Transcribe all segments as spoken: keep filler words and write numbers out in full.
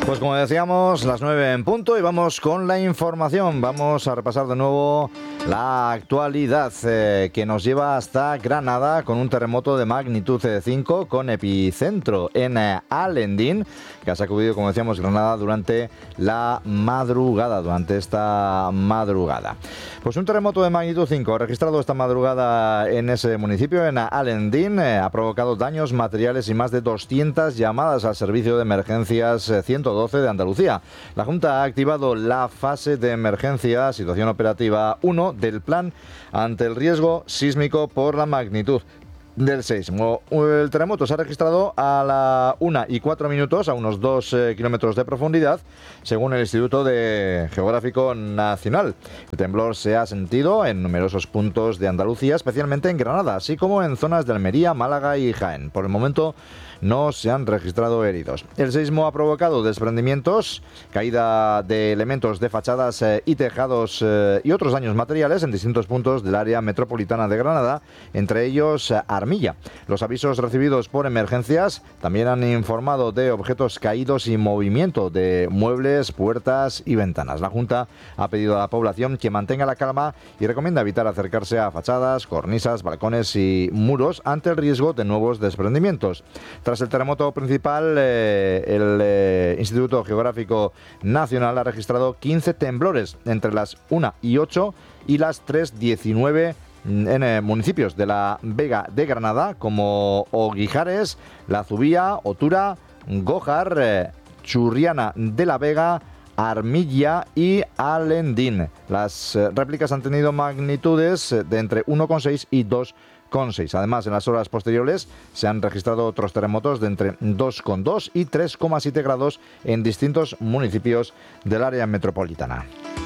Pues como decíamos, las nueve en punto y vamos con la información. Vamos a repasar de nuevo la actualidad eh, que nos lleva hasta Granada con un terremoto de magnitud cinco con epicentro en eh, Alendín, que ha sacudido, como decíamos, Granada durante la madrugada, durante esta madrugada. Pues un terremoto de magnitud cinco registrado esta madrugada en ese municipio, en Alendín, eh, ha provocado daños materiales y más de doscientas llamadas al servicio de emergencias eh, ciento doce de Andalucía. La Junta ha activado la fase de emergencia, situación operativa uno del plan ante el riesgo sísmico por la magnitud del seismo. El terremoto se ha registrado a la una y cuatro minutos, a unos dos eh, kilómetros de profundidad, según el Instituto de Geográfico Nacional. El temblor se ha sentido en numerosos puntos de Andalucía, especialmente en Granada, así como en zonas de Almería, Málaga y Jaén. Por el momento no se han registrado heridos. El seismo ha provocado desprendimientos, caída de elementos de fachadas eh, y tejados eh, y otros daños materiales en distintos puntos del área metropolitana de Granada, entre ellos eh, Armilla. Los avisos recibidos por emergencias también han informado de objetos caídos y movimiento de muebles, puertas y ventanas. La Junta ha pedido a la población que mantenga la calma y recomienda evitar acercarse a fachadas, cornisas, balcones y muros ante el riesgo de nuevos desprendimientos. Tras el terremoto principal, eh, el eh, Instituto Geográfico Nacional ha registrado quince temblores entre las una y ocho y las tres diecinueve en eh, municipios de la Vega de Granada, como Oguijares, La Zubía, Otura, Gójar, eh, Churriana de la Vega, Armilla y Alendín. Las eh, réplicas han tenido magnitudes de entre uno coma seis y dos coma seis. Además, en las horas posteriores se han registrado otros terremotos de entre dos coma dos y tres coma siete grados en distintos municipios del área metropolitana.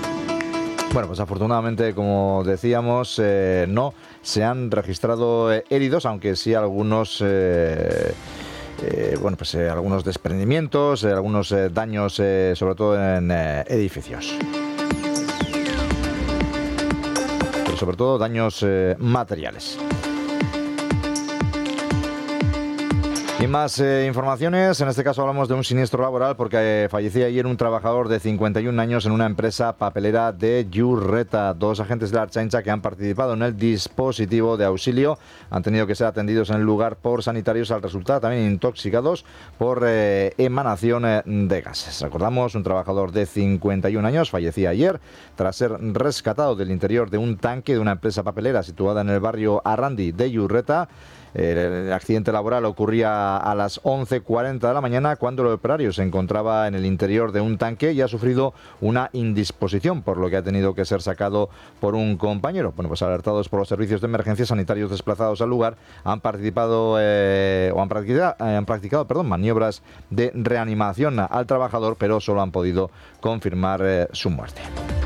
Bueno, pues afortunadamente, como decíamos, eh, no se han registrado eh, heridos, aunque sí algunos... Eh, Eh, bueno, pues eh, algunos desprendimientos, eh, algunos eh, daños, eh, sobre todo en eh, edificios. Pero sobre todo daños eh, materiales. Y más eh, informaciones, en este caso hablamos de un siniestro laboral porque eh, fallecía ayer un trabajador de cincuenta y un años en una empresa papelera de Yurreta. Dos agentes de la Ertzaintza que han participado en el dispositivo de auxilio han tenido que ser atendidos en el lugar por sanitarios al resultar también intoxicados por eh, emanación eh, de gases. Recordamos, un trabajador de cincuenta y un años fallecía ayer tras ser rescatado del interior de un tanque de una empresa papelera situada en el barrio Arrandi de Yurreta. El accidente laboral ocurría a las once cuarenta de la mañana cuando el operario se encontraba en el interior de un tanque y ha sufrido una indisposición, por lo que ha tenido que ser sacado por un compañero. Bueno, pues alertados por los servicios de emergencia, sanitarios desplazados al lugar han participado eh, o han practicado, han practicado perdón, maniobras de reanimación al trabajador, pero solo han podido confirmar eh, su muerte.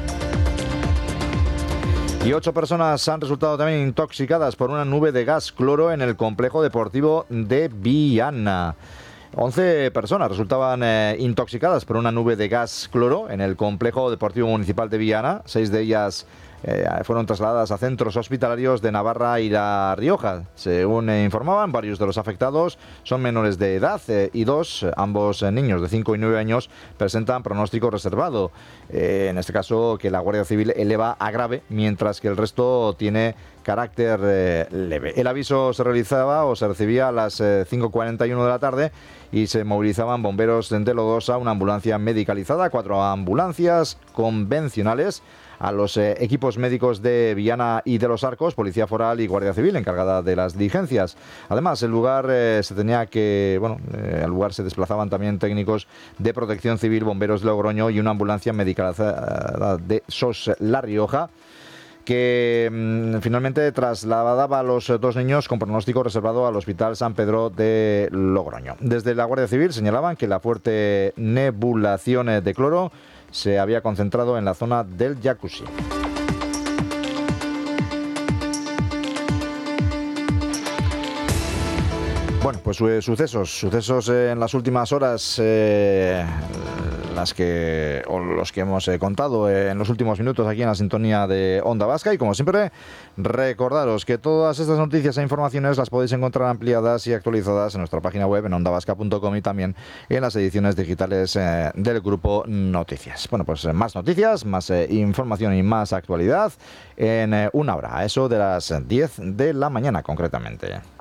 Y ocho personas han resultado también intoxicadas por una nube de gas cloro en el complejo deportivo de Viana. once personas resultaban eh, intoxicadas por una nube de gas cloro en el complejo deportivo municipal de Viana. Seis de ellas eh, fueron trasladadas a centros hospitalarios de Navarra y La Rioja. Según eh, informaban, varios de los afectados son menores de edad eh, y dos, ambos eh, niños de cinco y nueve años, presentan pronóstico reservado. Eh, en este caso, que la Guardia Civil eleva a grave, mientras que el resto tiene carácter eh, leve. El aviso se realizaba o se recibía a las eh, cinco cuarenta y uno de la tarde y se movilizaban bomberos de Lodosa, una ambulancia medicalizada, cuatro ambulancias convencionales, a los eh, equipos médicos de Viana y de Los Arcos, Policía Foral y Guardia Civil encargada de las diligencias. Además, el lugar eh, se tenía que, bueno, eh, al lugar se desplazaban también técnicos de Protección Civil, bomberos de Logroño y una ambulancia medicalizada de SOS La Rioja, que mmm, finalmente trasladaba a los dos niños con pronóstico reservado al Hospital San Pedro de Logroño. Desde la Guardia Civil señalaban que la fuerte nebulación de cloro se había concentrado en la zona del jacuzzi. Bueno, pues eh, sucesos, sucesos eh, en las últimas horas. Eh, las que o los que hemos eh, contado eh, en los últimos minutos aquí en la sintonía de Onda Vasca. Y como siempre, recordaros que todas estas noticias e informaciones las podéis encontrar ampliadas y actualizadas en nuestra página web en onda vasca punto com y también en las ediciones digitales eh, del grupo Noticias. Bueno, pues eh, más noticias, más eh, información y más actualidad en eh, una hora, a eso de las diez de la mañana concretamente.